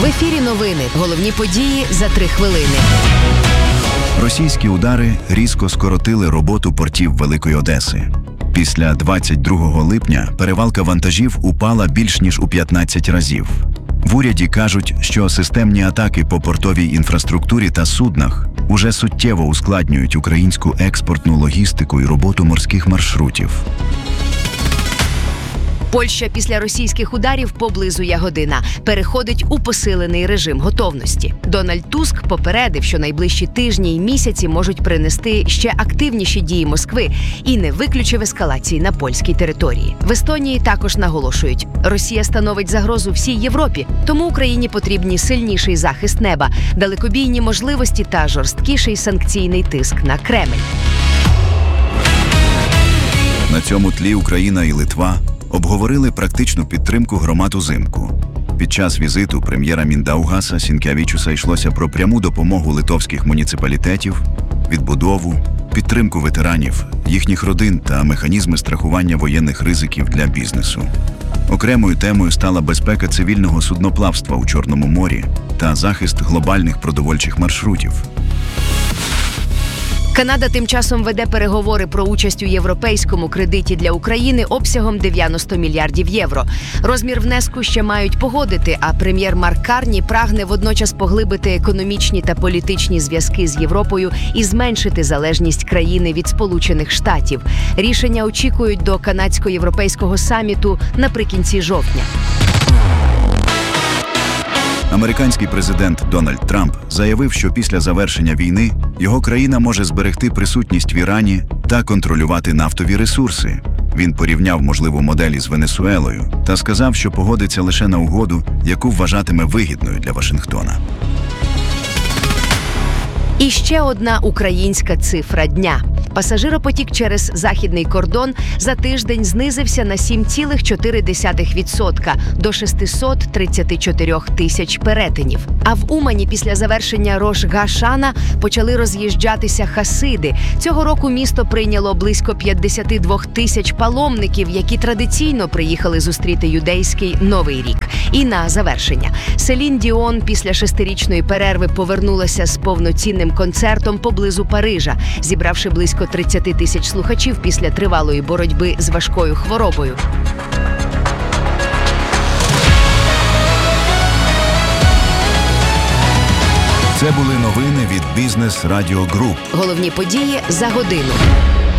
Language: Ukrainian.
В ефірі новини. Головні події за 3 хвилини. Російські удари різко скоротили роботу портів Великої Одеси. Після 22 липня перевалка вантажів упала більш ніж у 15 разів. В уряді кажуть, що системні атаки по портовій інфраструктурі та суднах уже суттєво ускладнюють українську експортну логістику і роботу морських маршрутів. Польща після російських ударів поблизу Ягодина переходить у посилений режим готовності. Дональд Туск попередив, що найближчі тижні й місяці можуть принести ще активніші дії Москви і не виключив ескалації на польській території. В Естонії також наголошують, Росія становить загрозу всій Європі, тому Україні потрібні сильніший захист неба, далекобійні можливості та жорсткіший санкційний тиск на Кремль. На цьому тлі Україна і Литва обговорили практичну підтримку громад узимку. Під час візиту прем'єра Міндаугаса Сінкевічуса йшлося про пряму допомогу литовських муніципалітетів, відбудову, підтримку ветеранів, їхніх родин та механізми страхування воєнних ризиків для бізнесу. Окремою темою стала безпека цивільного судноплавства у Чорному морі та захист глобальних продовольчих маршрутів. Канада тим часом веде переговори про участь у європейському кредиті для України обсягом 90 мільярдів євро. Розмір внеску ще мають погодити, а прем'єр Марк Карні прагне водночас поглибити економічні та політичні зв'язки з Європою і зменшити залежність країни від Сполучених Штатів. Рішення очікують до канадсько-європейського саміту наприкінці жовтня. Американський президент Дональд Трамп заявив, що після завершення війни його країна може зберегти присутність в Ірані та контролювати нафтові ресурси. Він порівняв можливу модель із Венесуелою та сказав, що погодиться лише на угоду, яку вважатиме вигідною для Вашингтона. І ще одна українська цифра дня. Пасажиропотік через західний кордон за тиждень знизився на 7,4% до 634 тисяч перетинів. А в Умані після завершення Рош-га-Шана почали роз'їжджатися хасиди. Цього року місто прийняло близько 52 тисяч паломників, які традиційно приїхали зустріти юдейський Новий рік. І на завершення. Селін Діон після 6-річної перерви повернулася з повноцінним концертом поблизу Парижа, зібравши близько 30 тисяч слухачів після тривалої боротьби з важкою хворобою. Це були новини від Бізнес Радіо Груп. Головні події за годину.